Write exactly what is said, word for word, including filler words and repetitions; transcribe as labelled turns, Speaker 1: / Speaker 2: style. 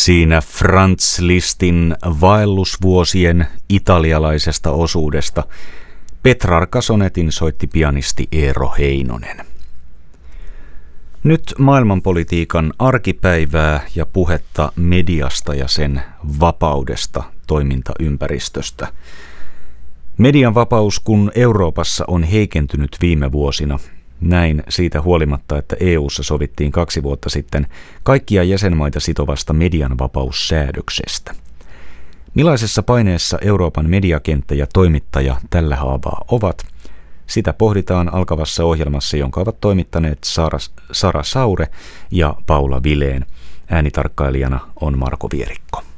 Speaker 1: Siinä Franz Lisztin vaellusvuosien italialaisesta osuudesta Petrarca-sonetin soitti pianisti Eero Heinonen. Nyt maailmanpolitiikan arkipäivää ja puhetta mediasta ja sen vapaudesta toimintaympäristöstä. Median vapaus, kun Euroopassa on heikentynyt viime vuosina, näin siitä huolimatta, että E U:ssa sovittiin kaksi vuotta sitten kaikkia jäsenmaita sitovasta medianvapaussäädöksestä. Millaisessa paineessa Euroopan mediakenttä ja toimittaja tällä haavaa ovat? Sitä pohditaan alkavassa ohjelmassa, jonka ovat toimittaneet Sara, Sara Saure ja Paula Vilén. Äänitarkkailijana on Marko Vierikko.